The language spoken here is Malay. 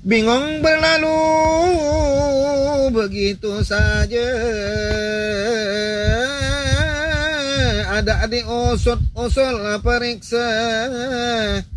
Bingung berlalu begitu saja. Ada adik usut usul periksa